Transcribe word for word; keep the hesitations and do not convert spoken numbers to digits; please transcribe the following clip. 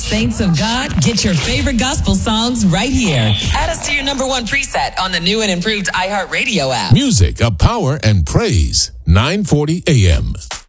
Saints of God, get your favorite gospel songs right here. Add us to your number one preset on the new and improved iHeartRadio app. Music of power and praise. nine forty A M.